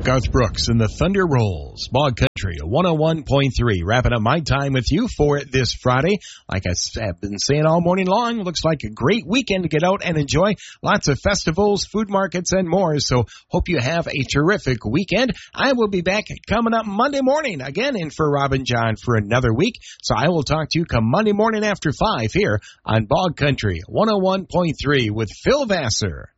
Garth Brooks and the Thunder Rolls. Bog Country 101.3. Wrapping up my time with you for this Friday. Like I have been saying all morning long, looks like a great weekend to get out and enjoy. Lots of festivals, food markets, and more. So hope you have a terrific weekend. I will be back coming up Monday morning again in for Rob and John for another week. So I will talk to you come Monday morning after 5 here on Bog Country 101.3 with Phil Vassar.